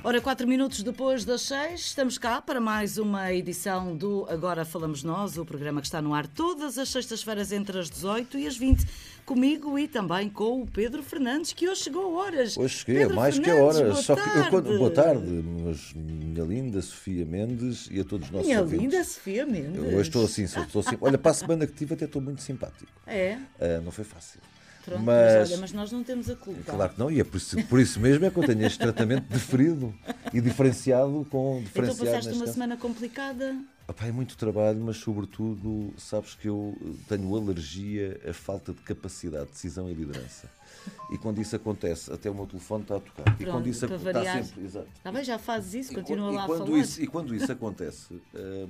Ora, 4 minutos depois das 6, estamos cá para mais uma edição do Agora Falamos Nós, o programa que está no ar todas as sextas-feiras entre as 18 e as 20, comigo e também com o Pedro Fernandes, que hoje chegou a horas. Hoje cheguei, Pedro mais Fernandes, que a horas. Boa tarde. Boa tarde, mas minha linda Sofia Mendes e a todos os nossos ouvintes. Minha linda Sofia Mendes. Eu hoje estou assim. Olha, para a semana que tive até estou muito simpático. É? Não foi fácil. Pronto, mas nós não temos a culpa. Claro que não, e é por isso mesmo é que eu tenho este tratamento deferido e diferenciado com diferenciado. Então passaste uma semana complicada? É muito trabalho, mas sobretudo, sabes que eu tenho alergia à falta de capacidade de decisão e liderança. E quando isso acontece, até o meu telefone está a tocar. Pronto, e quando isso para variar. está sempre, exato. Está bem, já fazes isso, continua lá a falar. E quando isso acontece,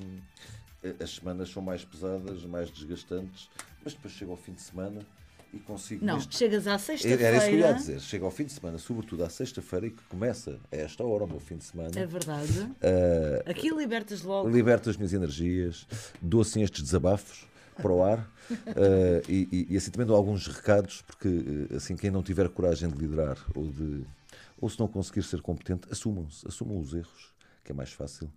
as semanas são mais pesadas, mais desgastantes, mas depois chega ao fim de semana e consigo... Não, chegas à sexta-feira... Era isso que eu ia dizer. Chega ao fim de semana, sobretudo à sexta-feira, e que começa a esta hora o meu fim de semana. É verdade. Aqui libertas logo. Liberto as minhas energias, dou assim estes desabafos para o ar e assim também dou alguns recados, porque assim quem não tiver coragem de liderar ou se não conseguir ser competente, assumam os erros, que é mais fácil.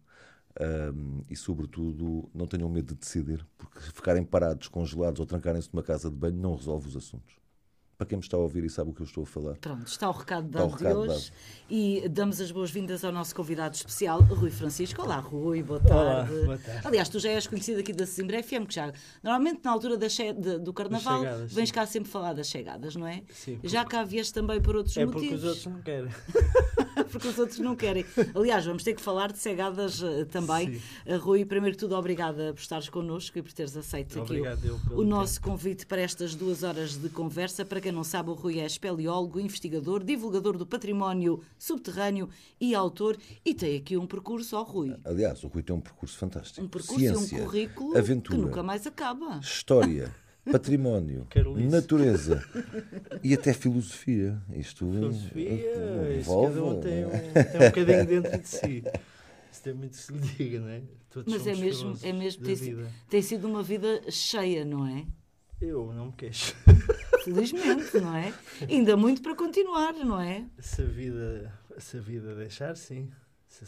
E sobretudo não tenham medo de decidir, porque ficarem parados, congelados ou trancarem-se numa casa de banho não resolve os assuntos. Para quem me está a ouvir e sabe o que eu estou a falar. Pronto, está o recado dado de hoje. E damos as boas-vindas ao nosso convidado especial, Rui Francisco. Olá, Rui, boa tarde. Olá, boa tarde. Aliás, tu já és conhecido aqui da Sesimbra FM, que já, normalmente na altura do Carnaval, chegadas, vens sim. cá sempre falar das chegadas, não é? Sim. Já cá vieste também por outros motivos. Porque os outros não querem. Porque os outros não querem. Aliás, vamos ter que falar de cegadas também. Sim. Rui, primeiro que tudo, obrigada por estares connosco e por teres aceito aqui o nosso convite para estas 2 horas de conversa. Para quem não sabe, o Rui é espeleólogo, investigador, divulgador do património subterrâneo e autor, e tem aqui um percurso ao Rui. Aliás, o Rui tem um percurso fantástico. Um percurso Ciência, e um currículo aventura, que nunca mais acaba. História, património, natureza e até filosofia. Isto envolve... Cada um tem um bocadinho dentro de si. Isso tem muito que se lhe diga, não é? Todos mas é mesmo tem sido uma vida cheia, não é? Eu não me queixo. Felizmente, não é? Ainda muito para continuar, não é? Se a vida deixar, sim. Se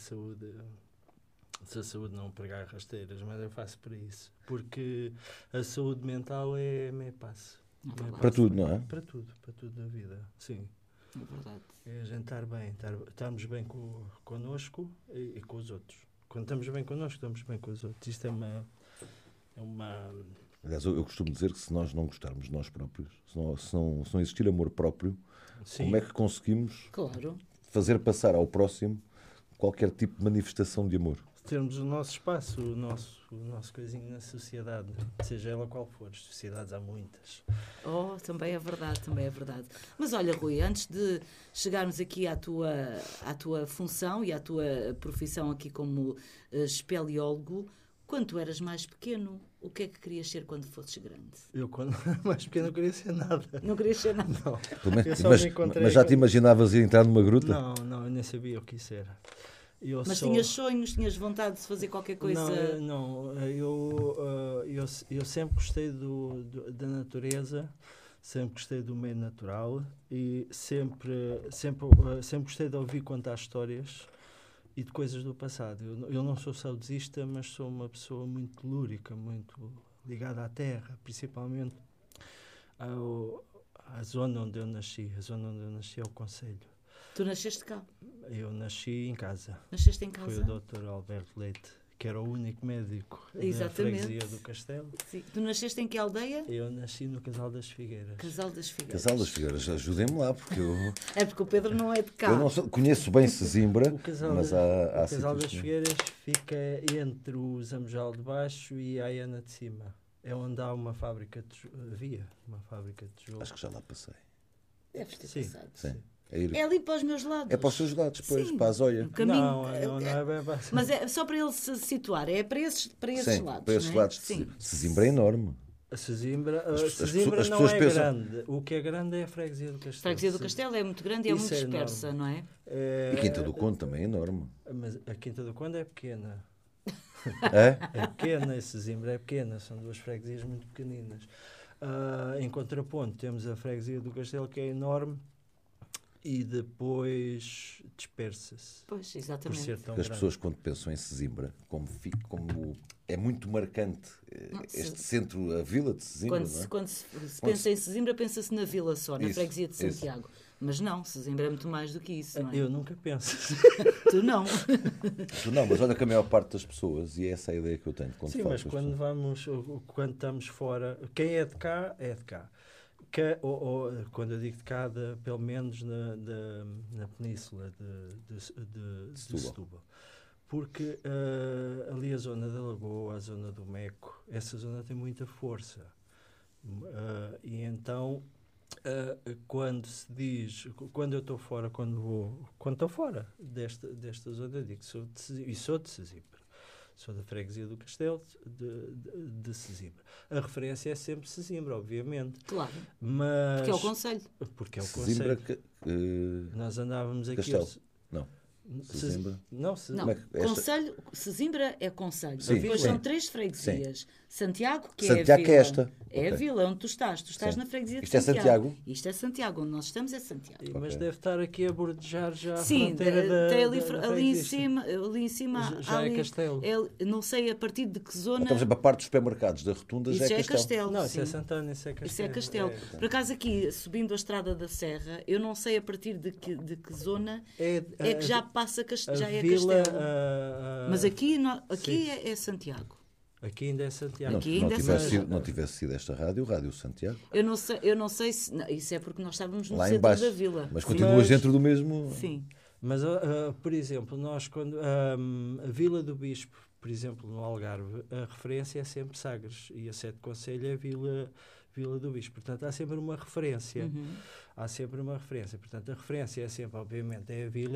a saúde não pregar rasteiras, mas eu faço para isso. Porque a saúde mental é meio passo. Para tudo, não é? Para tudo na vida, sim. É verdade. É a gente estar bem, estarmos bem connosco e com os outros. Quando estamos bem connosco, estamos bem com os outros. Isto é uma... Aliás, eu costumo dizer que se nós não gostarmos de nós próprios, se não existir amor próprio, sim, como é que conseguimos fazer passar ao próximo qualquer tipo de manifestação de amor? Termos o nosso espaço, o nosso coisinho na sociedade, seja ela qual for. Sociedades há muitas. Também é verdade. Mas olha, Rui, antes de chegarmos aqui à tua função e à tua profissão aqui como espeleólogo, quando tu eras mais pequeno, o que é que querias ser quando fosses grande? Eu, quando era mais pequeno, não queria ser nada. Não querias ser nada? Não. Mas já te imaginavas ir entrar numa gruta? Não, eu nem sabia o que isso era. Mas tinhas sonhos, tinhas vontade de fazer qualquer coisa? Não, eu sempre gostei da natureza, sempre gostei do meio natural e sempre gostei de ouvir contar histórias e de coisas do passado. Eu não sou saudosista, mas sou uma pessoa muito telúrica, muito ligada à terra, principalmente à zona onde eu nasci. A zona onde eu nasci é o Conselho. Tu nasceste cá? Eu nasci em casa. Nasceste em casa? Foi o Dr. Alberto Leite, que era o único médico da freguesia do Castelo. Sim. Tu nasceste em que aldeia? Eu nasci no Casal das Figueiras. Casal das Figueiras, ajudem-me lá, porque eu... É porque o Pedro não é de cá. Eu não conheço bem Sesimbra, mas há o Casal das Figueiras fica entre o Zamujal de Baixo e a Aiana de Cima. É onde há uma fábrica havia uma fábrica de tijolo. Acho que já lá passei. Deves ter passado. Sim. É ali para os meus lados. É para os seus lados, depois, sim, para a Zóia. Não é bem para... Mas é só para ele se situar, é para esses sim, lados. Para esses lados. Sim. Sesimbra é enorme. A Sesimbra as não é pensam... grande. O que é grande é a freguesia do Castelo. A freguesia do Castelo é muito grande e é muito dispersa, enorme. Não é? E Quinta do Conde também é enorme. Mas a Quinta do Conde é pequena. É pequena, a Sesimbra é pequena. São 2 freguesias muito pequeninas. Em contraponto, temos a freguesia do Castelo, que é enorme e depois dispersa-se. Pois, Por exatamente. ser tão As grande. pessoas, quando pensam em Sesimbra, como é muito marcante Não, este centro, a vila de Sesimbra, Quando, não é? quando se pensa em Sesimbra, pensa-se na vila só, na Isso, freguesia de isso. Santiago. Mas não, Sesimbra é muito mais do que isso, não é? Eu nunca penso. Tu não. Não, mas olha que a maior parte das pessoas, e é essa a ideia que eu tenho quando Sim, falo mas com as quando pessoas. quando estamos fora, quem é de cá, é de cá. Ou, quando eu digo de cá, pelo menos na península de Setúbal. Porque ali a zona da Lagoa, a zona do Meco, essa zona tem muita força. E então, quando se diz, quando eu estou fora, quando estou fora desta zona, eu digo que sou de Sesimbra. Sou da freguesia do Castelo de Sesimbra. A referência é sempre Sesimbra, obviamente. Claro. Mas, Porque é o concelho. porque é o Sesimbra, concelho. Nós andávamos aqui... Castelo. Não. Sesimbra. Não, Não, Como é que- esta- concelho, Sesimbra é concelho. Sim, Depois sim. são 3 freguesias. Santiago, que Santiago, é a que vila. é esta. É a Ok. vila onde tu estás. Tu estás Sim. na freguesia de Isto é Santiago. Santiago? Isto é Santiago. Onde nós estamos é Santiago. Mas Ok. deve estar aqui a bordejar já a Sim, fronteira tem da ali freguesia. em cima Já é ali, Castelo. não sei a partir de que zona. Então, por exemplo, a parte dos supermercados da Rotunda Isso já já é é Castelo. Castelo. Não, isso é sim. Santana, isso é Castelo. Isso é Castelo. Por acaso aqui, subindo a estrada da Serra, eu não sei a partir de que zona é que já passa já é vila, Castelo. Mas aqui sim. é Santiago. Aqui ainda é Santiago. Não, Aqui não ainda é tivesse Santiago. sido, não tivesse sido esta rádio, o Rádio Santiago, Eu não sei se. Não, isso é porque nós estávamos no lá centro embaixo. da vila. Mas Sim. continuas dentro do mesmo. Sim. Mas, por exemplo, nós quando a Vila do Bispo, por exemplo, no Algarve, a referência é sempre Sagres e a Sete Concelho é Vila do Bispo. Portanto, há sempre uma referência. Uhum. Há sempre uma referência. Portanto, a referência é sempre, obviamente, é a vila,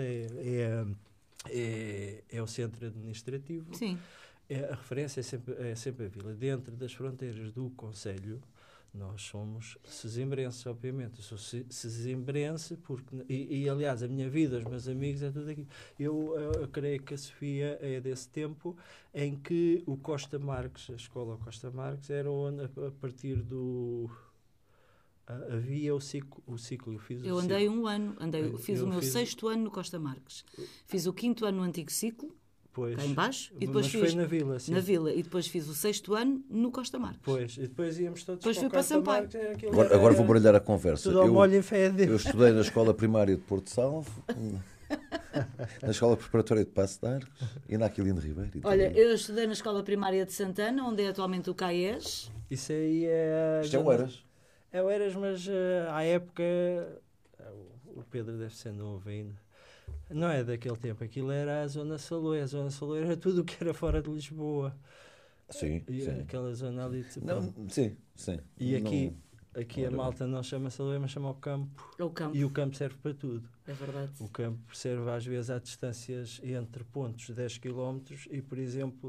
é o centro administrativo. Sim. A referência é sempre a vila. Dentro das fronteiras do concelho, nós somos sesimbrenses, obviamente. Eu sou sesimbrense, e aliás, a minha vida, os meus amigos, é tudo aqui. Eu creio que a Sofia é desse tempo em que o Costa Marques, a escola Costa Marques, era onde, a partir do... havia o ciclo. Eu fiz Eu o andei ciclo. um ano, fiz o meu 6º ano no Costa Marques. Fiz o 5º ano no antigo ciclo, Pois, cá em baixo, e depois mas fiz foi na vila, sim. na vila, e depois fiz o 6º ano no Costa Marques. Pois, e depois íamos todos Depois fui o para Costa Sampaio. Marques, era aquilo, Agora vou era baralhar a conversa. tudo ao molho em fé. Eu estudei na escola primária de Porto Salvo, na escola preparatória de Passo de Arcos e na Aquilino Ribeiro. e Olha, também. eu estudei na Escola Primária de Santana, onde é atualmente o CAES. Isso aí é... Isto é o Eras. É o Eras, mas à época... O Pedro deve ser novo ainda. Não é daquele tempo. Aquilo era a Zona Saloé. A Zona Saloé era tudo o que era fora de Lisboa. Sim, E sim. aquela zona ali de... Não, sim, sim. E aqui, Não a era malta não chama Saloé, mas chama o campo. É o campo, E o campo serve para tudo. é verdade. O campo serve às vezes a distâncias entre pontos de 10 km e, por exemplo,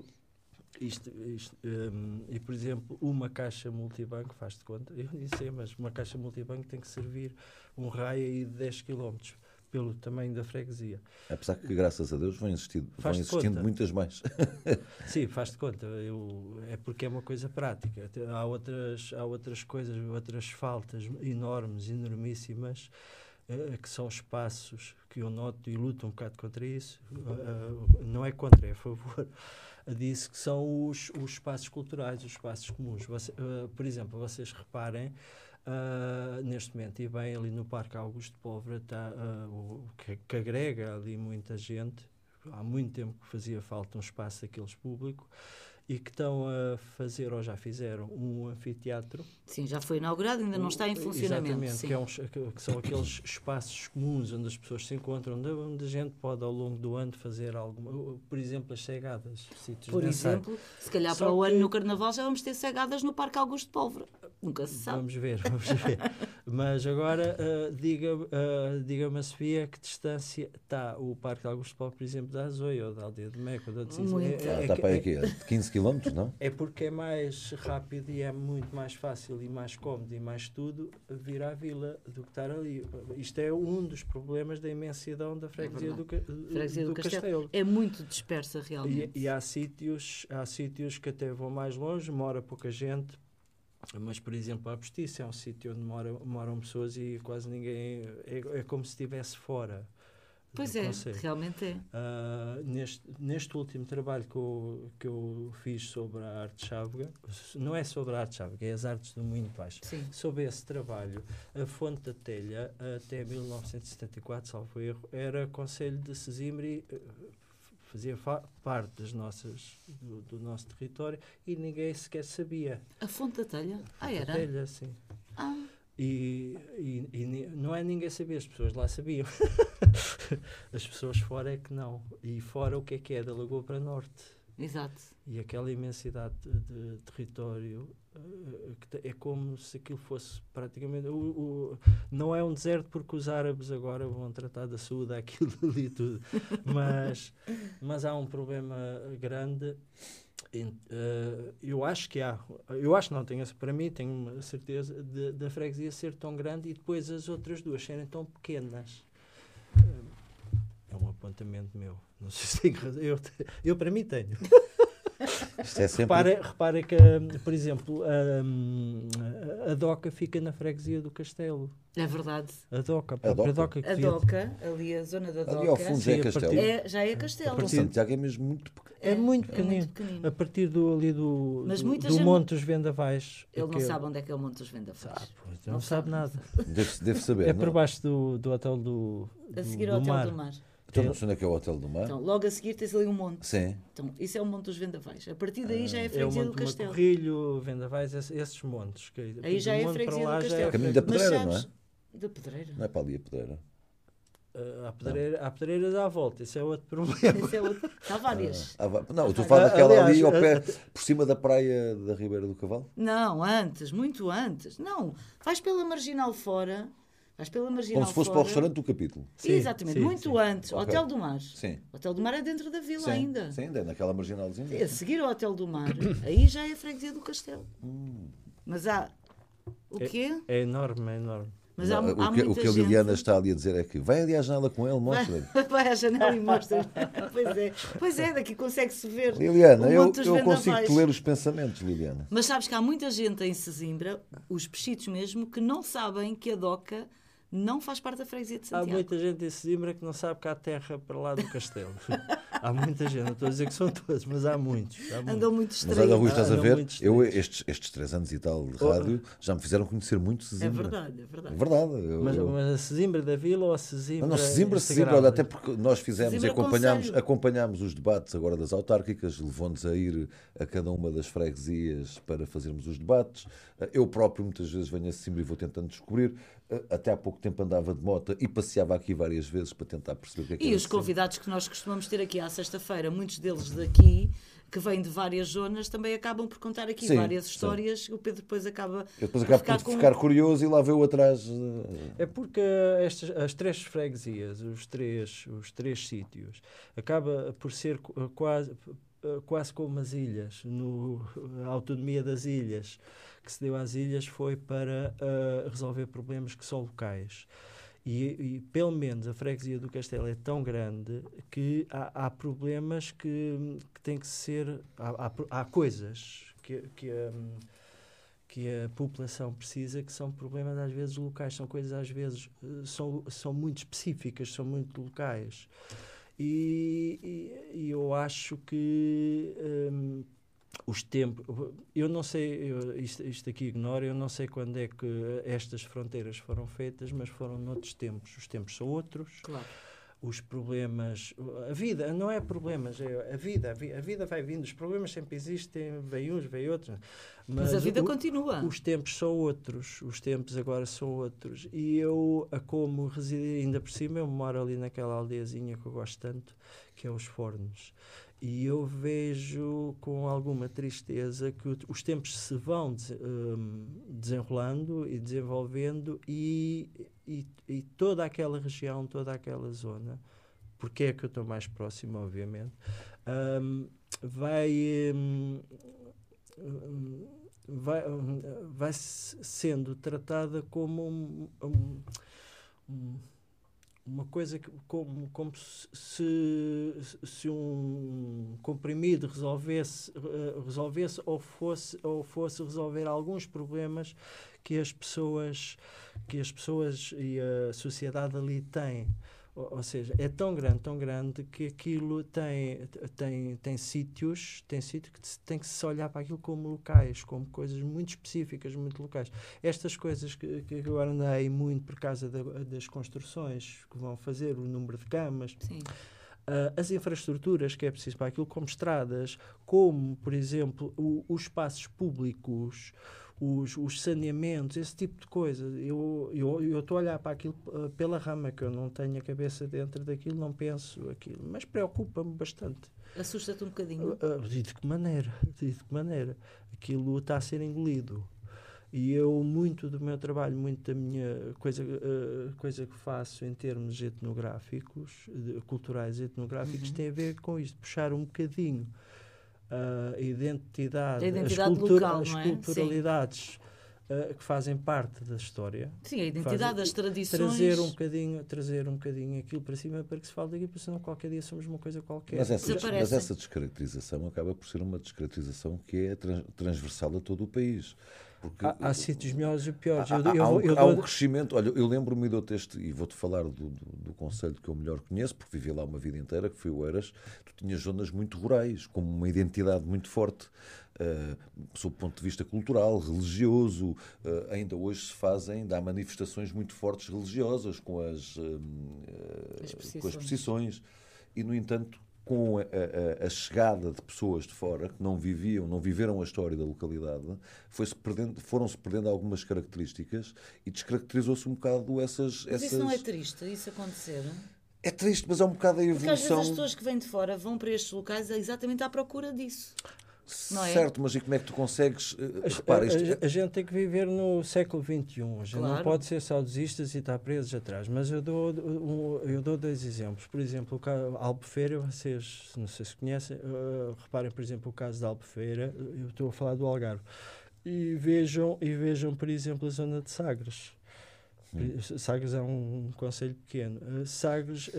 e por exemplo, uma caixa multibanco, faz de conta, eu nem sei, mas uma caixa multibanco tem que servir um raio aí de 10 km pelo tamanho da freguesia. Apesar que, graças a Deus, vão existindo Faz-te conta. muitas mais. Sim, faz de conta. É porque é uma coisa prática. Há outras coisas, outras faltas enormes, enormíssimas, que são espaços que eu noto e luto um bocado contra isso. Não é contra, é a favor disso, que são os espaços culturais, os espaços comuns. Por exemplo, vocês reparem, neste momento, e bem ali no Parque Augusto Pólvora, está, que agrega ali muita gente. Há muito tempo que fazia falta um espaço daqueles público, e que estão a fazer, ou já fizeram, um anfiteatro. Sim, já foi inaugurado, ainda não está em funcionamento. Exatamente, Sim. que são aqueles espaços comuns onde as pessoas se encontram, onde a gente pode, ao longo do ano, fazer alguma... Por exemplo, as cegadas. Sítios Por de ensaio. exemplo, se calhar Só para o ano que- no Carnaval já vamos ter cegadas no Parque Augusto Pólvora. Nunca se sabe. Vamos ver. Mas agora, diga-me a Sofia, que distância está o Parque Augusto Pólvora, por exemplo, da Azoia, ou da Aldeia de Meco, ou de outros... Muito. Está para aí aqui, de 15 km, não? É porque é mais rápido e é muito mais fácil e mais cómodo e mais tudo vir à vila do que estar ali. Isto é um dos problemas da imensidão da freguesia Freguesia do Castelo. É muito dispersa realmente. E há sítios que até vão mais longe, mora pouca gente, Mas, por exemplo, a Postiça é um sítio onde moram pessoas e quase ninguém... É como se estivesse fora Pois do é, concelho. realmente é. Neste último trabalho que eu fiz sobre a arte chávega, não é sobre a arte chávega, é as artes do Moinho de Baixo. Sim. Sobre esse trabalho, a Fonte da Telha, até 1974, salvo erro, era Concelho de Sesimbra, fazia parte do nosso território e ninguém sequer sabia. A Fonte da Telha? Era? A Telha, sim. E não é ninguém sabia, as pessoas lá sabiam. As pessoas fora é que não. E fora o que é? Da Lagoa para Norte. Exato. E aquela imensidade de território, é como se aquilo fosse praticamente... não é um deserto porque os árabes agora vão tratar da saúde, aquilo ali e tudo. Mas há um problema grande. Eu acho que há, para mim tenho a certeza da freguesia ser tão grande e depois as outras duas serem tão pequenas. É um apontamento meu, não sei se tenho razão, eu para mim tenho. Isto é sempre... Repara que, por exemplo, a Doca fica na freguesia do Castelo. É verdade. A Doca, A Doca? A Doca, ali a zona da Doca. Ali ao fundo já é Castelo. Já é Castelo. Então, Santiago é mesmo muito pequeno. É muito pequenino. A partir do Monte dos Vendavais. Ele não sabe onde é que é o Monte dos Vendavais. Não sabe nada. Deve saber. É por baixo do hotel do A seguir ao Hotel do Mar. Então não sei onde é que é o Hotel do Mar. Então, logo a seguir tens ali um monte. Sim. Então, isso é o Monte dos Vendavais. A partir daí já é a freguesia do Castelo. Corrilho, Vendavais, esses montes. Aí já é a freguesia do Castelo. Caminho da Pedreira, não é? Da Pedreira? Não é para ali a Pedreira. Há pedreiras à volta, isso é outro problema. Isso é outro. Há várias. Não, tu falas daquela ali ao pé, por cima da praia da Ribeira do Cavalo? Não, antes, muito antes. Não, vais pela Marginal fora. Vais pela Marginal Como se fosse fora. para o restaurante do capítulo. Sim, exatamente, muito antes. Okay. Hotel do Mar. Sim. O Hotel do Mar é dentro da vila sim, ainda. Sim, ainda é naquela marginalzinha. A seguir ao Hotel do Mar, aí já é a freguesia do Castelo. Mas há... O quê? É enorme, é enorme. Mas há muita o que a Liliana está ali a dizer é que vai ali à janela com ele, mostra-lhe. Vai à janela e mostra-lhe. Pois é, daqui consegue-se ver. Liliana, eu consigo-te ler os pensamentos, Liliana. Mas sabes que há muita gente em Sesimbra, os pechitos mesmo, que não sabem que a Doca não faz parte da freguesia de Santiago. Há muita gente em Sesimbra que não sabe que há terra para lá do castelo. Há muita gente, não estou a dizer que são todos, mas há muitos. Andam muito estranhos. Mas olha, Rui, estás a ver? Eu, estes 3 anos e tal de rádio já me fizeram conhecer muito Sesimbra. É verdade, é verdade. É verdade. Mas a Sesimbra da Vila ou a Sesimbra? Não, Sesimbra, olha, até porque nós fizemos e acompanhámos os debates agora das autárquicas, levou-nos a ir a cada uma das freguesias para fazermos os debates. Eu próprio muitas vezes venho a Sesimbra e vou tentando descobrir. Até há pouco tempo andava de moto e passeava aqui várias vezes para tentar perceber o que é que era. E os convidados que nós costumamos ter aqui à sexta-feira, muitos deles daqui, que vêm de várias zonas, também acabam por contar aqui várias histórias. Sim. O Pedro depois acaba por ficar curioso e lá vê-o atrás. É porque as 3 freguesias, os três sítios, acaba por ser quase como as ilhas, a autonomia das ilhas que se deu às ilhas foi para resolver problemas que são locais. E pelo menos a freguesia do Castelo é tão grande que há problemas que têm que ser... Há coisas que a população precisa que são problemas às vezes locais, são coisas às vezes são muito específicas, são muito locais. E eu acho que os tempos, eu não sei, isto aqui ignoro, eu não sei quando é que estas fronteiras foram feitas, mas foram noutros tempos. Os tempos são outros. Claro. Os problemas, a vida, não é problemas, é a vida vai vindo, os problemas sempre existem, vem uns, vem outros. Mas a vida continua. Os tempos são outros, os tempos agora são outros. E eu, como residi ainda por cima, eu moro ali naquela aldeiazinha que eu gosto tanto, que é os Fornos. E eu vejo com alguma tristeza que os tempos se vão desenrolando e desenvolvendo e toda aquela região, toda aquela zona, porque é que eu estou mais próximo, obviamente, vai sendo tratada como uma coisa como se um comprimido resolvesse ou fosse resolver alguns problemas que as pessoas e a sociedade ali têm. Ou seja, é tão grande que aquilo tem sítios que tem que se olhar para aquilo como locais, como coisas muito específicas, muito locais. Estas coisas que agora andei muito por causa das construções que vão fazer, o número de camas, as infraestruturas que é preciso para aquilo, como estradas, como, por exemplo, os espaços públicos, os saneamentos, esse tipo de coisa. Eu estou a olhar para aquilo pela rama, que eu não tenho a cabeça dentro daquilo, não penso aquilo, mas preocupa-me bastante. Assusta-te um bocadinho? De que maneira? Aquilo está a ser engolido. E eu, muito do meu trabalho, muito da minha coisa que faço em termos etnográficos, culturais etnográficos, tem a ver com isto, puxar um bocadinho a identidade local, as culturalidades que fazem parte da história. Sim, a identidade, as tradições. Trazer um bocadinho aquilo para cima para que se fale daqui, porque senão qualquer dia somos uma coisa qualquer. Mas essa descaracterização acaba por ser uma descaracterização que é transversal a todo o país. Há sítios melhores e piores. Há um crescimento. Olha, eu lembro-me do texto, e vou-te falar do concelho que eu melhor conheço, porque vivi lá uma vida inteira, que foi o Eiras. Tu tinhas zonas muito rurais, com uma identidade muito forte, sob o ponto de vista cultural, religioso. Ainda hoje se fazem, há manifestações muito fortes religiosas com as procissões. E, no entanto, com a chegada de pessoas de fora que não viveram a história da localidade, foram-se perdendo algumas características e descaracterizou-se um bocado essas... Mas isso não é triste, isso acontecer? É triste, mas é um bocado a evolução... Porque às vezes as pessoas que vêm de fora vão para estes locais exatamente à procura disso. Não é? Certo, mas e como é que tu consegues... Repara, a gente tem que viver no século XXI. A gente não pode ser saudosistas e estar presos atrás. Mas eu dou dois exemplos. Por exemplo, o Albufeira, vocês não sei se conhecem, reparem, por exemplo, o caso da Albufeira, eu estou a falar do Algarve. E vejam, por exemplo, a zona de Sagres. Sagres é um concelho pequeno. Sagres,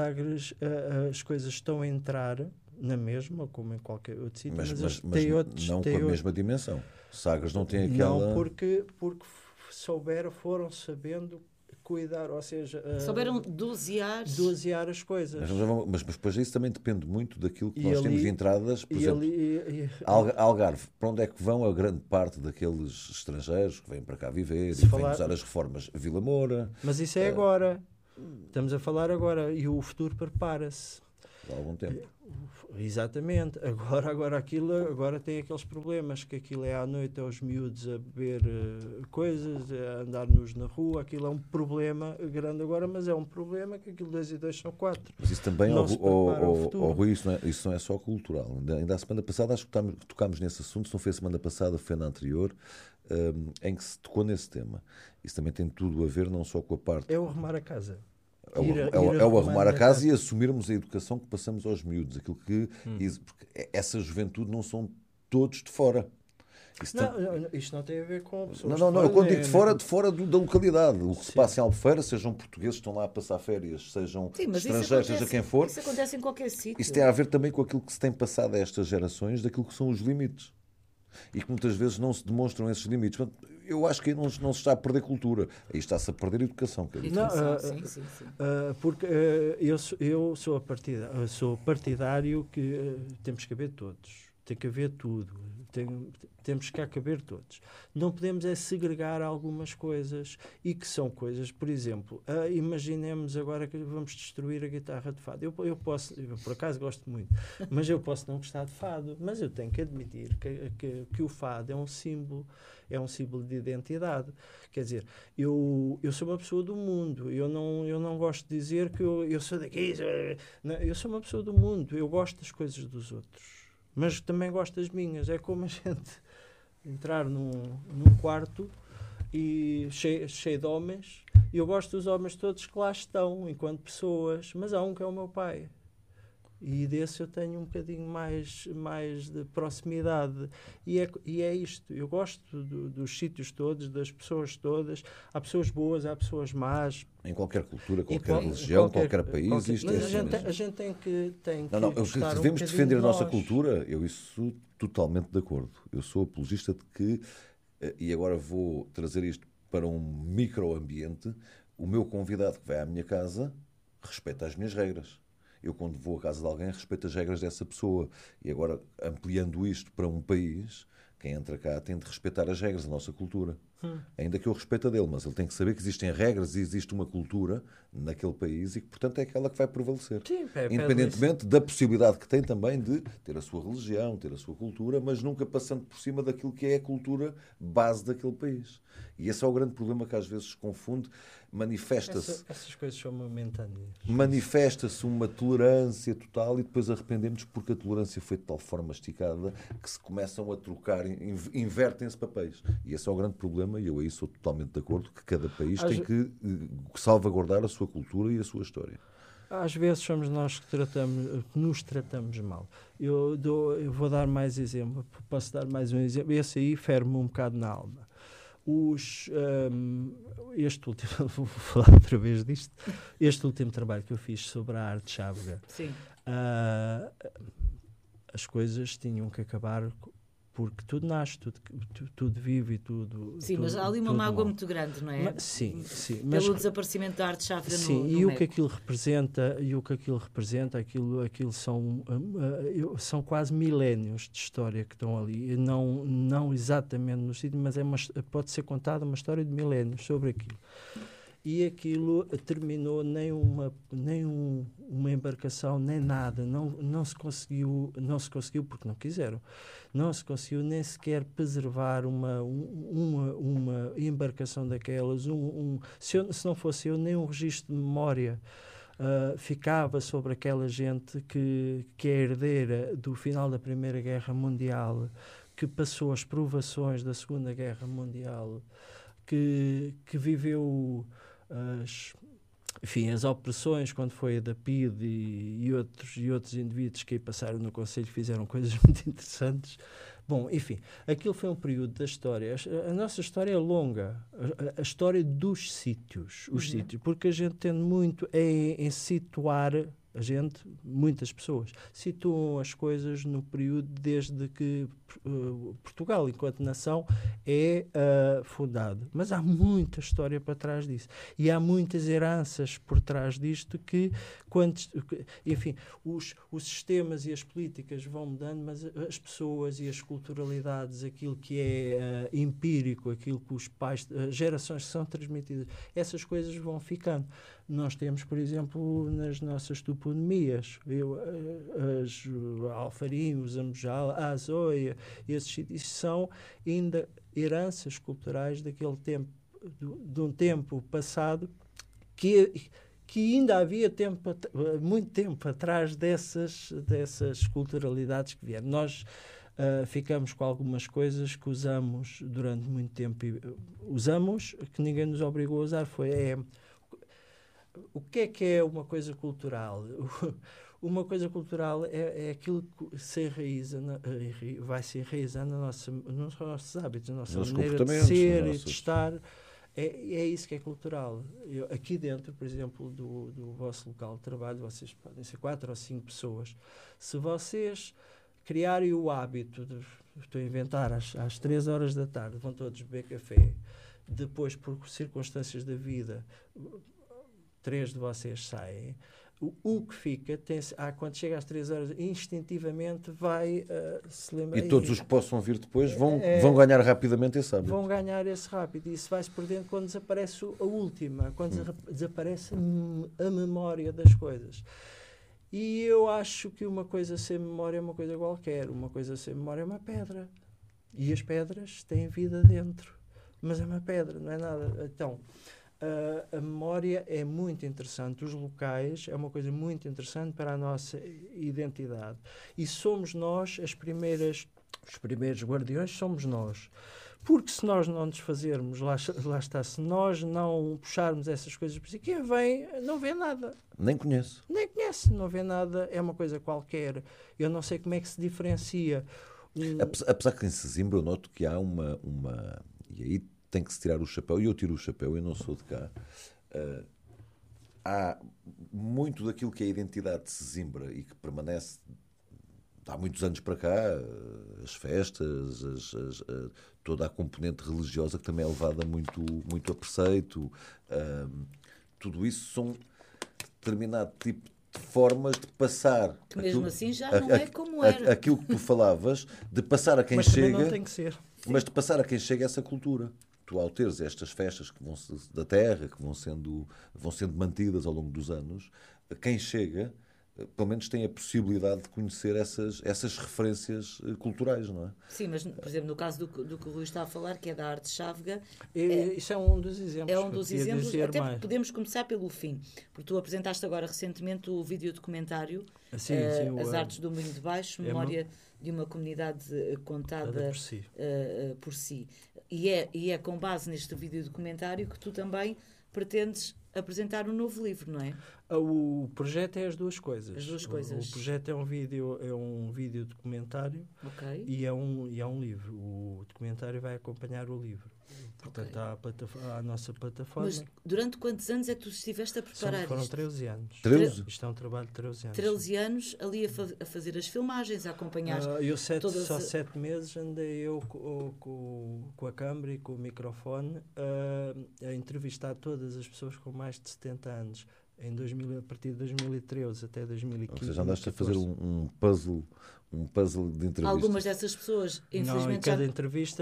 as coisas estão a entrar... na mesma, como em qualquer outro sítio, mas tem outros, não com a mesma dimensão. Sagres não tem aquela... Não, porque foram sabendo cuidar, ou seja... souberam dosear as coisas. Mas depois isso também depende muito daquilo que nós temos de entradas. Por exemplo, Algarve, para onde é que vão a grande parte daqueles estrangeiros que vêm para cá viver e vêm usar as reformas? Vila Moura... Mas isso é agora. Estamos a falar agora. E o futuro prepara-se. Há algum tempo. Exatamente. Agora tem aqueles problemas que aquilo é à noite aos miúdos a beber coisas, a andar-nos na rua. Aquilo é um problema grande agora, mas é um problema que aquilo 2 e 2 são 4. Mas isso também, Rui, isso não é só cultural. Ainda a semana passada, acho que tocámos nesse assunto, se não foi a semana passada, foi na anterior, em que se tocou nesse tema. Isso também tem tudo a ver não só com a parte... É o arrumar a casa. É o arrumar a casa e assumirmos a educação que passamos aos miúdos. Aquilo que porque essa juventude não são todos de fora. Isto não tem a ver com pessoas não, eu quando digo de fora da localidade. O que se passa em Albufeira, sejam portugueses que estão lá a passar férias, sejam estrangeiros, seja quem for. Isso acontece em qualquer sítio. Isso tem a ver também com aquilo que se tem passado a estas gerações, daquilo que são os limites. E que muitas vezes não se demonstram esses limites. Eu acho que aí não se está a perder cultura. Aí está-se a perder educação. Sim. Porque eu sou partidário que temos que haver todos. Tem que haver tudo. Temos que caber todos. Não podemos segregar algumas coisas e que são coisas, por exemplo, imaginemos agora que vamos destruir a guitarra de fado. Eu por acaso gosto muito, mas eu posso não gostar de fado, mas eu tenho que admitir que o fado é um símbolo de identidade. Quer dizer, eu sou uma pessoa do mundo, eu não gosto de dizer que eu sou daqui, eu sou uma pessoa do mundo, eu gosto das coisas dos outros. Mas também gosto das minhas. É como a gente entrar num quarto e cheio de homens. E eu gosto dos homens todos que lá estão, enquanto pessoas. Mas há um que é o meu pai. E desse eu tenho um bocadinho mais de proximidade. E é isto. Eu gosto dos sítios todos, das pessoas todas. Há pessoas boas, há pessoas más. Em qualquer cultura, qualquer religião, qualquer país, isto é mas assim a gente tem que devemos defender a nossa cultura. Eu isso totalmente de acordo. Eu sou apologista de que, e agora vou trazer isto para um microambiente, o meu convidado que vai à minha casa respeita as minhas regras. Eu, quando vou à casa de alguém, respeito as regras dessa pessoa. E agora, ampliando isto para um país, quem entra cá tem de respeitar as regras da nossa cultura. Ainda que eu respeite a dele, mas ele tem que saber que existem regras e existe uma cultura naquele país e que, portanto, é aquela que vai prevalecer. Sim, independentemente da possibilidade que tem também de ter a sua religião, ter a sua cultura, mas nunca passando por cima daquilo que é a cultura base daquele país. E esse é o grande problema que às vezes se confunde. Manifesta-se... Essas coisas são momentâneas. Manifesta-se uma tolerância total e depois arrependemos porque a tolerância foi de tal forma esticada que se começam a trocar, invertem-se papéis. E esse é o grande problema e eu aí sou totalmente de acordo que cada país tem que salvaguardar a sua cultura e a sua história. Às vezes somos nós que nos tratamos mal. Eu vou dar mais exemplo. Posso dar mais um exemplo? Esse aí fere-me um bocado na alma. Este último, vou falar outra vez disto, este último trabalho que eu fiz sobre a arte chávega, as coisas tinham que acabar porque tudo nasce, tudo vive e tudo... Sim, mas há ali uma mágoa muito grande, não é? Sim. Pelo desaparecimento da arte chávega no México. E o que aquilo representa, aquilo são quase milénios de história que estão ali. Não exatamente no sítio, mas pode ser contada uma história de milénios sobre aquilo. E aquilo terminou nem uma embarcação, nem nada. Não se conseguiu porque não quiseram. Não se conseguiu nem sequer preservar uma embarcação daquelas. Se não fosse eu, nem um registro de memória ficava sobre aquela gente que é herdeira do final da Primeira Guerra Mundial, que passou as provações da Segunda Guerra Mundial, que viveu as opressões quando foi a da PIDE e outros indivíduos que aí passaram no Conselho fizeram coisas muito interessantes. Bom, enfim, aquilo foi um período da história. A nossa história é longa. A história dos sítios. Os sítios. Porque a gente tende muito em situar... muitas pessoas, situam as coisas no período desde que Portugal, enquanto nação, é fundado. Mas há muita história para trás disso. E há muitas heranças por trás disto que, enfim, os sistemas e as políticas vão mudando, mas as pessoas e as culturalidades, aquilo que é empírico, aquilo que os pais, as gerações que são transmitidas, essas coisas vão ficando. Nós temos, por exemplo, nas nossas toponimias, a Alfarim, o Zambojal, a Azóia, esses sítios são ainda heranças culturais daquele tempo, de um tempo passado que ainda havia muito tempo atrás dessas culturalidades que vieram. Nós ficamos com algumas coisas que usamos durante muito tempo e usamos, que ninguém nos obrigou a usar, o que é uma coisa cultural? Uma coisa cultural é aquilo que vai se enraizando nos nossos hábitos, na nossa maneira de ser e de estar. É isso que é cultural. Aqui dentro, por exemplo, do vosso local de trabalho, vocês podem ser 4 ou 5 pessoas. Se vocês criarem o hábito, estou a inventar, às 3 horas da tarde, vão todos beber café, depois, por circunstâncias da vida, 3 de vocês saem, o que fica, quando chega às 3 horas, instintivamente vai se lembrar. E todos os que possam vir depois vão ganhar rapidamente esse hábito. Vão ganhar esse rápido. E isso vai-se perdendo quando desaparece a última, quando desaparece a memória das coisas. E eu acho que uma coisa sem memória é uma coisa qualquer. Uma coisa sem memória é uma pedra. E as pedras têm vida dentro. Mas é uma pedra, não é nada. Então, a memória é muito interessante. Os locais é uma coisa muito interessante para a nossa identidade. E somos nós os primeiros guardiões somos nós. Porque se nós não nos fazermos, lá está, se nós não puxarmos essas coisas para si, quem vem não vê nada. Nem conheço. Nem conhece, não vê nada, é uma coisa qualquer. Eu não sei como é que se diferencia. Apesar que em Sesimbra eu noto que há uma... E aí tem que se tirar o chapéu, e eu tiro o chapéu, eu não sou de cá. Há muito daquilo que é a identidade de Sesimbra e que permanece há muitos anos para cá, as festas, toda a componente religiosa que também é levada muito, muito a preceito. Tudo isso são determinado tipo de formas de passar. Que mesmo assim já não é como era. Aquilo que tu falavas, de passar a quem Mas chega. não tem que ser. Mas de passar a quem chega essa cultura. Tu, ao teres estas festas que vão da terra, que vão sendo mantidas ao longo dos anos, quem chega, pelo menos tem a possibilidade de conhecer essas referências culturais, não é? Sim, mas, por exemplo, no caso do que o Rui está a falar, que é da arte chávega... Isso é um dos exemplos. É um dos exemplos, até mais. podemos começar pelo fim, porque tu apresentaste agora recentemente o videodocumentário As Artes do Moinho de Baixo, memória de uma comunidade contada por si. E é com base neste videodocumentário que tu também pretendes apresentar um novo livro, não é? O projeto é as duas coisas. As duas coisas. O projeto é um vídeo documentário e é um livro. O documentário vai acompanhar o livro. Portanto, há a nossa plataforma. Mas durante quantos anos é que tu estiveste a preparar Foram isto? 13 anos. 13? Isto é um trabalho de 13 anos. 13 anos ali a fazer as filmagens, a acompanhar. Só 7 meses andei eu com a câmara e com o microfone a entrevistar todas as pessoas com mais de 70 anos. A partir de 2013 até 2015. Ou seja, andaste a fazer um puzzle de entrevistas. Algumas dessas pessoas, infelizmente... Não, em cada entrevista,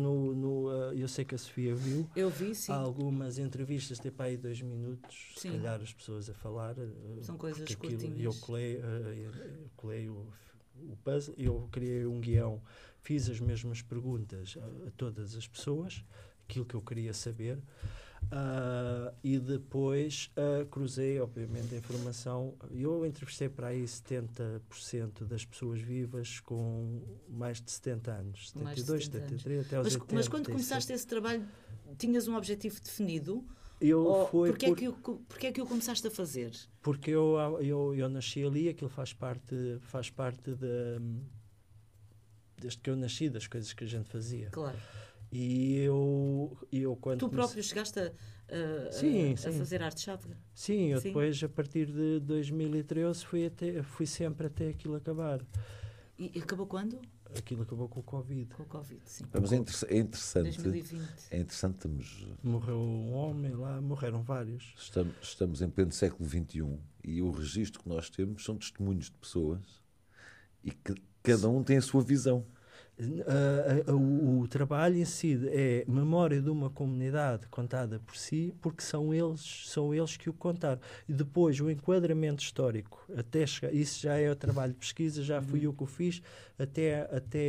eu sei que a Sofia viu. Eu vi, sim. Há algumas entrevistas, tem para aí 2 minutos, sim. Se calhar as pessoas a falar. São coisas curtinhas. Eu colei o puzzle, eu criei um guião, fiz as mesmas perguntas a todas as pessoas, aquilo que eu queria saber. E depois cruzei, obviamente, a informação. Eu entrevistei para aí 70% das pessoas vivas com mais de 70 anos, 72, 73, até aos 80. Mas quando começaste esse trabalho, tinhas um objetivo definido? Porquê é que o começaste a fazer? Porque eu nasci ali, aquilo faz parte desde que eu nasci, das coisas que a gente fazia. Claro. E eu quando tu próprio chegaste a fazer arte chávega? Sim, depois, a partir de 2013, fui sempre até aquilo acabar. E acabou quando? Aquilo acabou com o Covid. Com o Covid, sim. Mas é interessante. 2020. É interessante. Morreu um homem lá, morreram vários. Estamos em pleno século XXI e o registro que nós temos são testemunhos de pessoas e que cada um tem a sua visão. O trabalho em si é memória de uma comunidade contada por si, porque são eles que o contaram. E depois o enquadramento histórico, até chegar, isso já é o trabalho de pesquisa, já fui eu que o fiz, até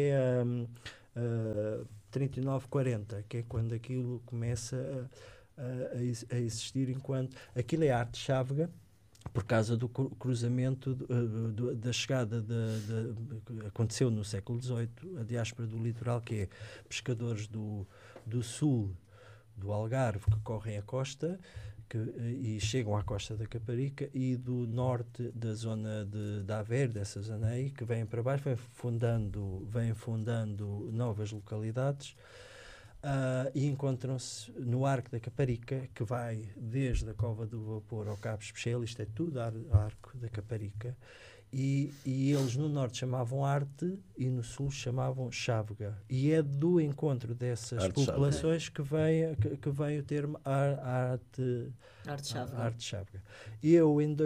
39, 40, que é quando aquilo começa a existir enquanto... Aquilo é arte chávega, por causa do cruzamento da chegada aconteceu no século XVIII, a diáspora do litoral, que é pescadores do sul do Algarve que correm a costa e chegam à costa da Caparica, e do norte da zona de Aveiro, dessa zona aí, que vêm para baixo, vêm fundando novas localidades. E encontram-se no Arco da Caparica, que vai desde a Cova do Vapor ao Cabo Especial, isto é tudo Arco da Caparica, e eles no norte chamavam arte e no sul chamavam chávega, e é do encontro dessas populações que vem o termo arte chávega. E eu, em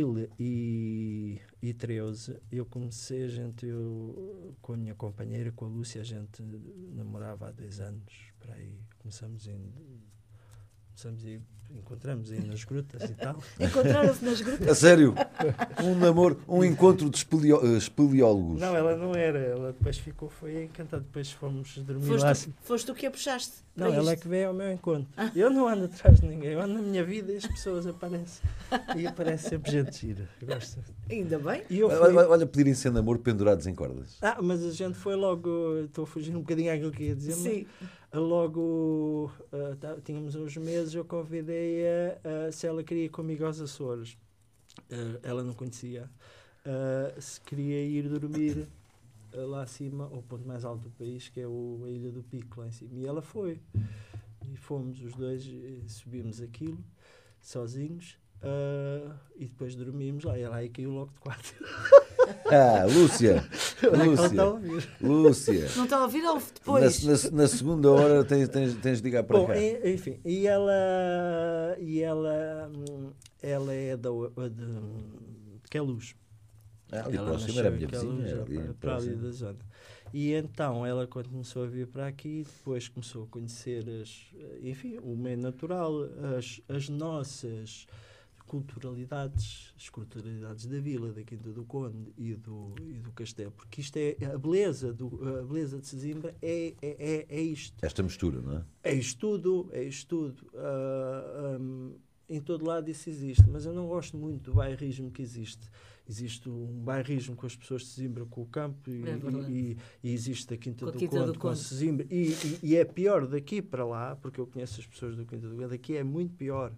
2013, eu comecei, eu com a minha companheira, com a Lúcia, a gente namorava há 2 anos, para aí, começamos a ir encontramos aí nas grutas e tal. Encontraram-se nas grutas? A sério? Um namoro, um encontro de espeleólogos. Não, ela não era, ela depois foi encantada, depois fomos dormir Foste tu que a puxaste? Não, ela é que veio ao meu encontro. Eu não ando atrás de ninguém, eu ando na minha vida e as pessoas aparecem. E aparece sempre gente gira. Gosto. Ainda bem. E eu Olha, pedirem-se em namoro pendurados em cordas. mas a gente foi logo, estou a fugir um bocadinho àquilo que ia dizer, Sim. mas logo, tínhamos uns meses, eu convidei-a se ela queria ir comigo aos Açores. Ela não conhecia. Se queria ir dormir lá acima, ao ponto mais alto do país, que é a Ilha do Pico, lá em cima. E ela foi. E fomos os dois, subimos aquilo, sozinhos, e depois dormimos lá. E ela aí caiu logo de quarto. Lúcia! Lúcia! Não está a ouvir ou depois? Na segunda hora tens de ligar para cá. Enfim, e ela é de Queluz. Ali próximo era a minha vizinha. Para ali da zona. E então ela, quando começou a vir para aqui, depois começou a conhecer o meio natural, as nossas culturalidades, as culturalidades da vila, da Quinta do Conde e do Castelo, porque isto é a beleza de Sesimbra é isto. Esta mistura, não é? É isto tudo. Em todo lado isso existe, mas eu não gosto muito do bairrismo que existe. Existe um bairrismo com as pessoas de Sesimbra com o campo e existe a Quinta do Conde com Sesimbra e é pior daqui para lá, porque eu conheço as pessoas do Quinta do Conde, daqui é muito pior.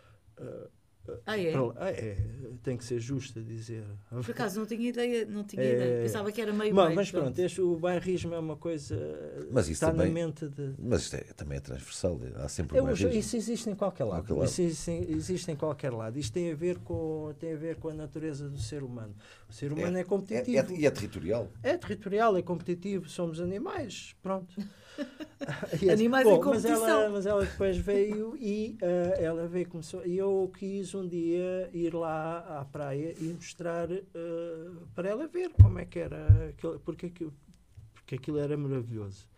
Tem que ser justo a dizer. Por acaso não tinha ideia. Pensava que era meio mas pronto, o bairrismo é uma coisa mas isso está também, na mente de... Mas isto também é transversal, há sempre um bairrismo. Isso existe em qualquer lado. Isso existe em qualquer lado. Isto tem a ver com a natureza do ser humano. O ser humano é competitivo. E é territorial. É territorial, é competitivo, somos animais, pronto. Animais em competição. Mas ela depois veio e começou. E eu quis um dia ir lá à praia e mostrar para ela ver como é que era aquilo, porque aquilo era maravilhoso.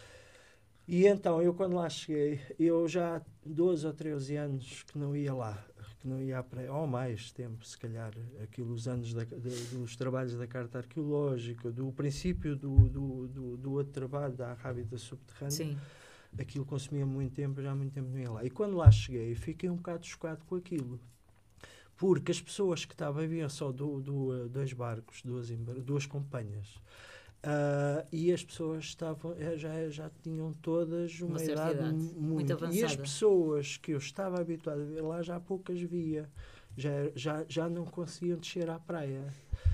E então eu quando lá cheguei, eu já há 12 ou 13 anos que não ia lá, que não ia à praia, ou mais tempo, se calhar, os anos dos trabalhos da Carta Arqueológica, do princípio do outro trabalho, da Arrábida Subterrânea. Sim. Aquilo consumia muito tempo, já há muito tempo não ia lá. E quando lá cheguei, fiquei um bocado chocado com aquilo. Porque as pessoas que estavam, haviam só dois barcos, duas companhias. E as pessoas estavam, já tinham todas uma idade muito avançada. E as pessoas que eu estava habituado a ver lá, já poucas via. Já não conseguiam descer à praia.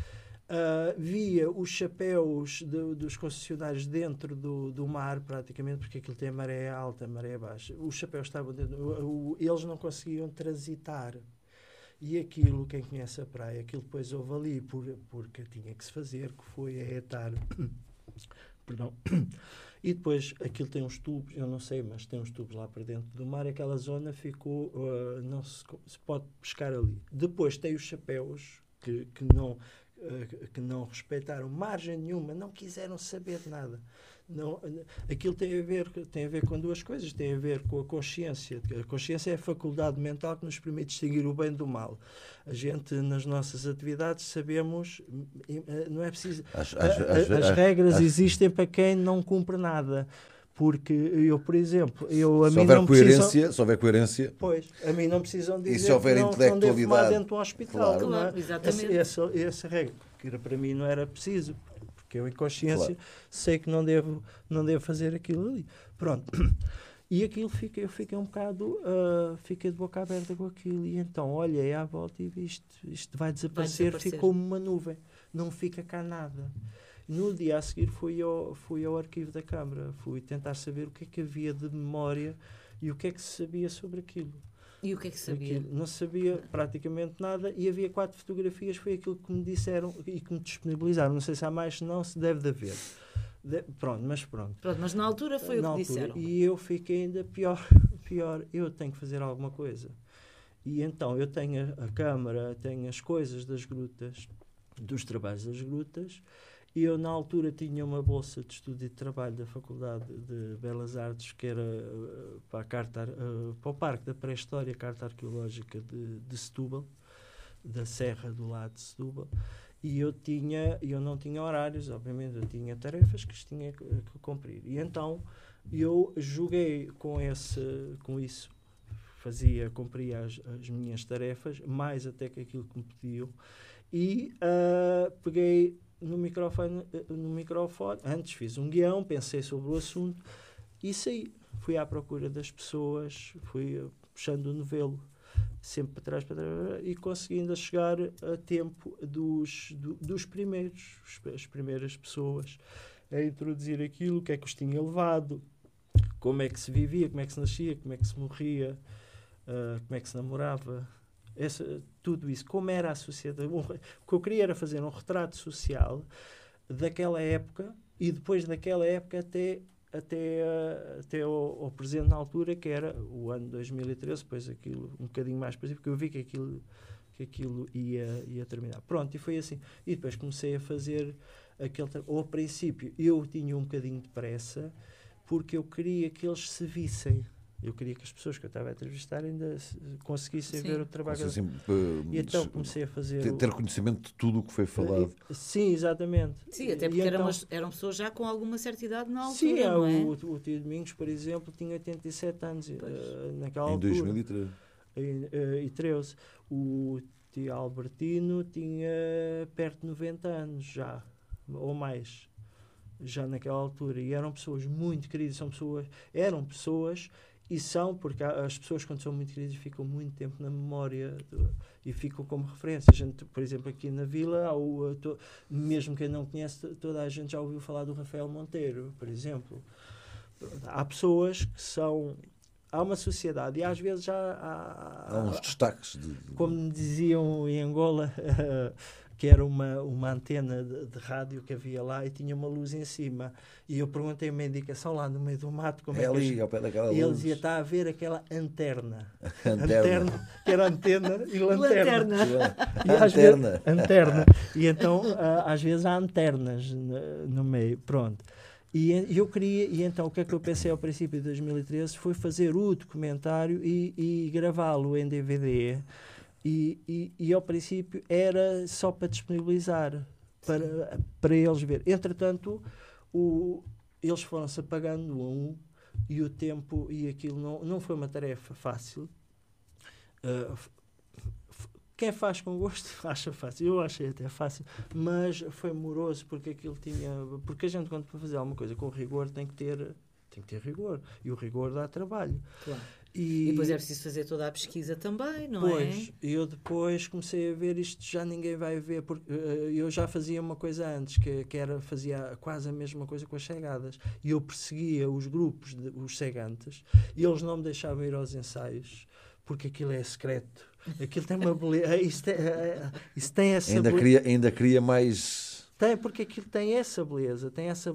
Via os chapéus dos concessionários dentro do mar, praticamente, porque aquilo tem maré alta, maré baixa. Os chapéus estavam dentro, eles não conseguiam transitar. E aquilo, quem conhece a praia, aquilo depois houve ali, porque tinha que se fazer, que foi a etar. Perdão. E depois, aquilo tem uns tubos, eu não sei, mas tem uns tubos lá para dentro do mar, aquela zona ficou, não se pode pescar ali. Depois tem os chapéus, que não respeitaram margem nenhuma, não quiseram saber de nada. Não, aquilo tem a ver com duas coisas, tem a ver com a consciência. A consciência é a faculdade mental que nos permite distinguir o bem do mal. A gente, nas nossas atividades, sabemos, não é preciso... As regras existem para quem não cumpre nada. Porque eu, por exemplo, se houver coerência... Pois, a mim não precisam dizer e se houver que não devo fumar dentro de um hospital. Claro, não é? Exatamente. Essa regra, que para mim não era preciso, porque eu, em consciência, sei que não devo fazer aquilo ali. Pronto. E aquilo, eu fiquei um bocado... fiquei de boca aberta com aquilo. E então olhei à volta e vi isto vai desaparecer. Ficou uma nuvem. Não fica cá nada. No dia a seguir fui ao arquivo da Câmara, fui tentar saber o que é que havia de memória e o que é que se sabia sobre aquilo. E o que é que sabia? Não sabia praticamente nada e havia 4 fotografias, foi aquilo que me disseram e que me disponibilizaram. Não sei se há mais, se não, se deve de haver. Pronto, mas na altura foi o que disseram. E eu fiquei ainda pior, eu tenho que fazer alguma coisa. E então eu tenho a Câmara, tenho as coisas das grutas, dos trabalhos das grutas, E eu, na altura, tinha uma bolsa de estudo e de trabalho da Faculdade de Belas Artes, que era para o Parque da Pré-História, Carta Arqueológica de Setúbal, da Serra do lado de Setúbal. E eu não tinha horários, obviamente, eu tinha tarefas que tinha que cumprir. E então eu joguei com isso, cumpria as minhas tarefas, mais até que aquilo que me pediam, e peguei no microfone, antes fiz um guião, pensei sobre o assunto e saí. Fui à procura das pessoas, fui puxando o novelo sempre para trás, e conseguindo chegar a tempo dos primeiros, as primeiras pessoas a introduzir aquilo, o que é que os tinha levado, como é que se vivia, como é que se nascia, como é que se morria, como é que se namorava, tudo isso, como era a sociedade. O que eu queria era fazer um retrato social daquela época e depois daquela época até ao presente, na altura, que era o ano 2013, depois aquilo um bocadinho mais para porque eu vi que aquilo ia terminar. Pronto, e foi assim. E depois comecei a fazer ao princípio eu tinha um bocadinho de pressa, porque eu queria que eles se vissem. Eu queria que as pessoas que eu estava a entrevistar ainda conseguissem ver o trabalho. E então comecei a fazer... Ter conhecimento de tudo o que foi falado. Sim, exatamente. Sim, até porque eram pessoas já com alguma certa idade na altura, sim, não é? O tio Domingos, por exemplo, tinha 87 anos naquela em altura. 2013. O tio Albertino tinha perto de 90 anos já, ou mais, já naquela altura. E eram pessoas muito queridas, eram pessoas... E são, porque as pessoas, quando são muito queridas, ficam muito tempo na memória e ficam como referência. A gente, por exemplo, aqui na Vila, mesmo quem não conhece, toda a gente já ouviu falar do Rafael Monteiro, por exemplo. Há pessoas que são... Há uma sociedade e às vezes há uns destaques. Como me diziam em Angola, que era uma antena de rádio que havia lá e tinha uma luz em cima. E eu perguntei uma indicação lá no meio do mato. Como ali, ao pé daquela luz. E eles iam estar a ver aquela anterna. Anterna, que era antena e lanterna. Anterna. E então, às vezes, há anternas no meio. Pronto. E eu queria, e então o que é que eu pensei ao princípio de 2013 foi fazer o documentário e gravá-lo em DVD. E ao princípio era só para disponibilizar, para eles ver. Entretanto, eles foram-se apagando um e o tempo, e aquilo não foi uma tarefa fácil. Quem faz com gosto acha fácil. Eu achei até fácil, mas foi moroso porque porque a gente, quando para fazer alguma coisa com rigor, tem que ter rigor, e o rigor dá trabalho. Claro. E depois é preciso fazer toda a pesquisa também, não é? Pois, eu depois comecei a ver isto, já ninguém vai ver, porque eu já fazia uma coisa antes, fazia quase a mesma coisa com as cegadas, e eu perseguia os grupos, os cegantes, e eles não me deixavam ir aos ensaios, porque aquilo é secreto, aquilo tem uma beleza, isso tem essa ainda queria mais... Porque aquilo tem essa beleza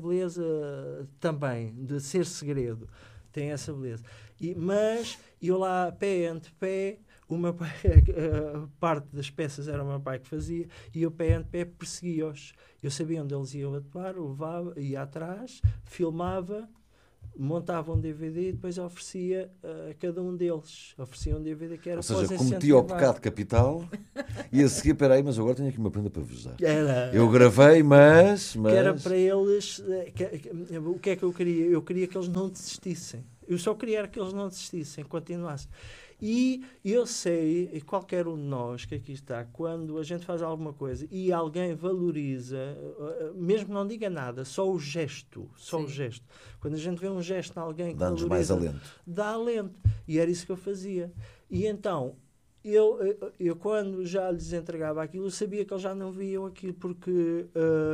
também, de ser segredo, tem essa beleza. Mas eu lá, pé ante pé, o meu pai, parte das peças era o meu pai que fazia, e eu pé ante pé perseguia-os. Eu sabia onde eles iam atuar, levava, ia atrás, filmava, montava um DVD e depois oferecia a cada um deles. Oferecia um DVD que era... Ou seja, cometia o pecado capital e a seguir, peraí, mas agora tenho aqui uma prenda para vos dar. Eu gravei, mas... Que era para eles... o que é que eu queria? Eu queria que eles não desistissem. Eu só queria que eles não desistissem, continuassem. E eu sei, e qualquer um de nós que aqui está, quando a gente faz alguma coisa e alguém valoriza, mesmo que não diga nada, só o gesto, o gesto. Quando a gente vê um gesto de alguém que dá-nos valoriza, mais alento. Dá alento. E era isso que eu fazia. E então, eu quando já lhes entregava aquilo, eu sabia que eles já não viam aquilo, porque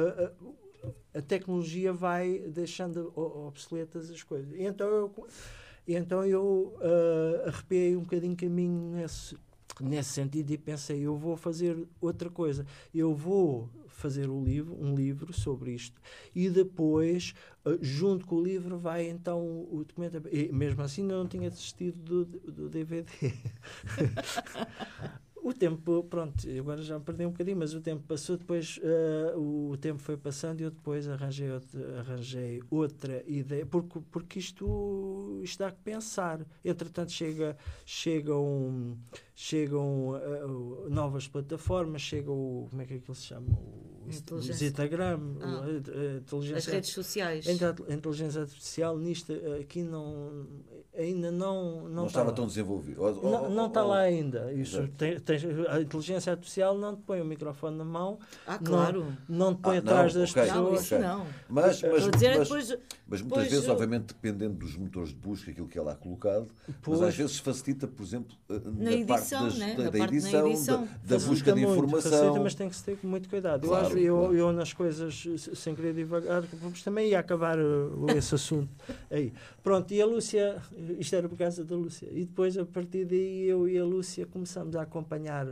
a tecnologia vai deixando obsoletas as coisas. E então eu arrepiei um bocadinho caminho nesse sentido e pensei, eu vou fazer outra coisa. Eu vou fazer um livro sobre isto, e depois, junto com o livro, vai então o documento. E mesmo assim, eu não tinha desistido do DVD. O tempo, pronto, agora já me perdi um bocadinho, mas o tempo passou, depois o tempo foi passando e eu depois arranjei outra ideia, porque isto dá que pensar. Entretanto, chegam novas plataformas, como é que aquilo se chama? O Instagram, as redes sociais. A inteligência artificial nisto aqui ainda não estava tão desenvolvido. Não está lá ainda. Isso a inteligência artificial não te põe o microfone na mão, claro. não te põe atrás das pessoas. Não, isso não. Mas muitas vezes, obviamente, dependendo dos motores de busca, aquilo que é lá colocado, mas às vezes facilita, por exemplo, na edição, parte da edição, da busca de informação. Facilita, mas tem que se ter muito cuidado. Claro, eu nas coisas, sem querer divagar, também ia acabar esse assunto aí. Pronto, e a Lúcia, isto era por causa da Lúcia, e depois a partir daí eu e a Lúcia começamos a acompanhar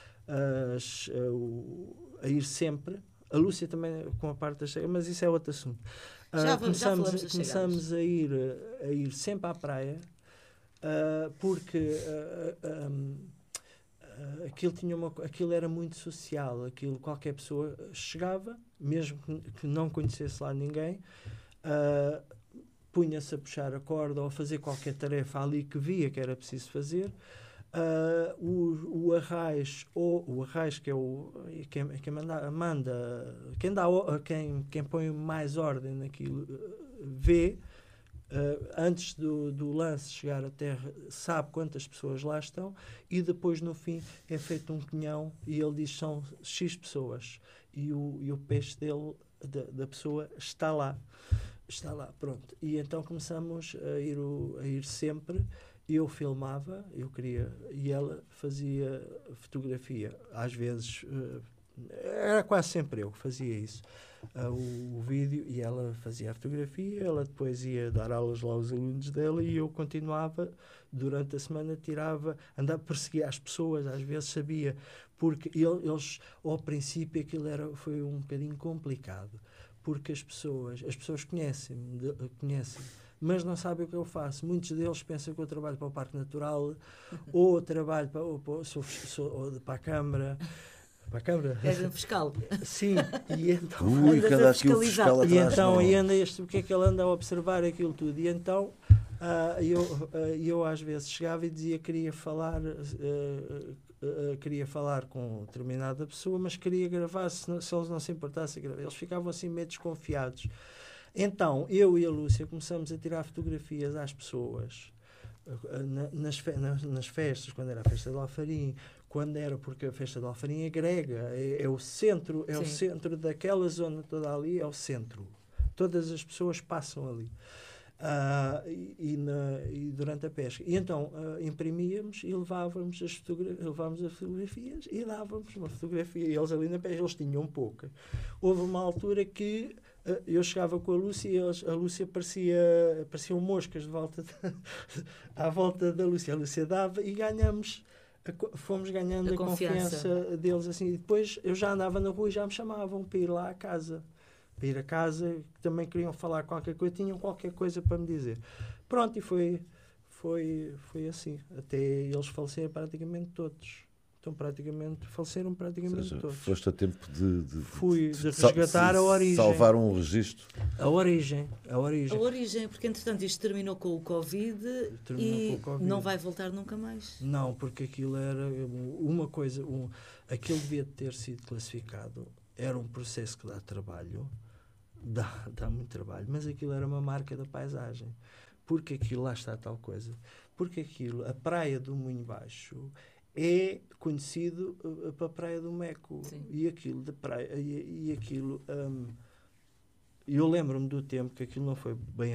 a ir sempre. A Lúcia também com a parte da chegada, mas isso é outro assunto. Começamos a ir sempre à praia, porque aquilo era muito social. Qualquer pessoa chegava, mesmo que não conhecesse lá ninguém, punha-se a puxar a corda ou a fazer qualquer tarefa ali que via que era preciso fazer. O Arraiz, que é quem põe mais ordem naquilo, vê, antes do lance chegar à terra, sabe quantas pessoas lá estão, e depois no fim é feito um pinhão e ele diz são X pessoas e o peixe dele, da pessoa, está lá, pronto. E então começamos a ir sempre. Eu filmava, eu queria, e ela fazia fotografia. Às vezes, era quase sempre eu que fazia isso, o vídeo, e ela fazia a fotografia. Ela depois ia dar aulas lá aos alunos dela e eu continuava durante a semana, perseguia as pessoas, às vezes sabia, porque eles ao princípio foi um bocadinho complicado, porque as pessoas conhecem-me, mas não sabem o que eu faço. Muitos deles pensam que eu trabalho para o Parque Natural ou trabalho para a Câmara. Para a Câmara? És um fiscal. Sim. E então, cada aquilo fiscal atrás. E então, o que é que ele anda a observar aquilo tudo? E então, eu às vezes chegava e dizia que queria falar com determinada pessoa, mas queria gravar, se eles não se importassem gravar. Eles ficavam assim meio desconfiados. Então, eu e a Lúcia começamos a tirar fotografias às pessoas nas festas, quando era a festa de Alfarim, porque a festa de Alfarim é grega, é o centro, o centro daquela zona toda ali, é o centro. Todas as pessoas passam ali. E durante a pesca. E então imprimíamos e levávamos as fotografias e dávamos uma fotografia. E eles ali na pesca, eles tinham pouca. Houve uma altura que eu chegava com a Lúcia e a Lúcia pareciam moscas à volta da Lúcia. A Lúcia dava e fomos ganhando a confiança deles assim. E depois eu já andava na rua e já me chamavam para ir lá à casa. Para ir a casa, que também queriam falar qualquer coisa, tinham qualquer coisa para me dizer. Pronto, e foi assim. Até eles faleceram praticamente todos. Então, faleceram praticamente todos. Foste a tempo de resgatar a origem. Salvar um registro. A origem, porque entretanto isto terminou com o Covid e não vai voltar nunca mais. Não, porque aquilo era uma coisa, aquilo devia ter sido classificado. Era um processo que dá trabalho, dá muito trabalho, mas aquilo era uma marca da paisagem. Porque aquilo, lá está tal coisa, porque aquilo, a Praia do Moinho Baixo, é conhecido para a Praia do Meco. Sim. E aquilo da praia, e aquilo, eu lembro-me do tempo que aquilo não foi bem